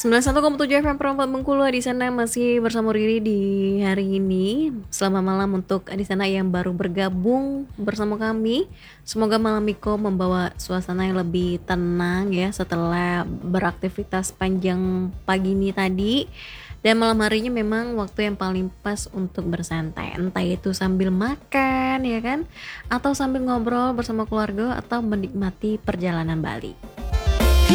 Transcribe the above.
91,7 FM Perempat Bengkulu. Adisana masih bersama Riri di hari ini. Selamat malam untuk Adisana yang baru bergabung bersama kami. Semoga malam Miko membawa suasana yang lebih tenang ya setelah beraktivitas panjang pagi ini tadi. Dan malam harinya memang waktu yang paling pas untuk bersantai. Entah itu sambil makan ya kan, atau sambil ngobrol bersama keluarga atau menikmati perjalanan Bali.